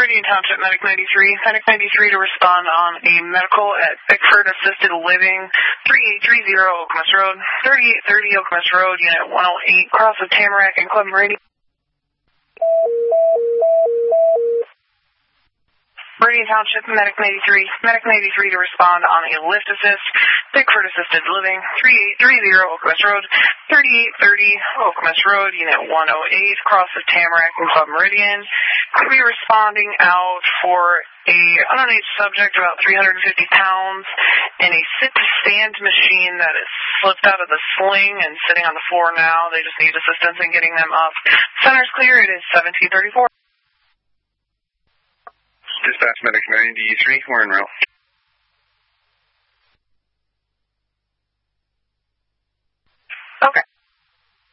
Meridian Township Medic 93. Medic 93 to respond on a medical at Bickford Assisted Living, 3830 Okemos Road, 3830 Okemos Road, Unit 108, cross of Tamarack and Club Meridian. Meridian Township Medic 93. Medic 93 to respond on a lift assist, Bickford Assisted Living, 3830 Okemos Road, 3830 Okemos Road, Unit 108, cross of Tamarack and Club Meridian. Could be responding out for a unaged subject about 350 pounds in a sit-to-stand machine that is slipped out of the sling and sitting on the floor now. They just need assistance in getting them up. Center's clear. It is 1734. Dispatch Medic 93, we're en route. Okay.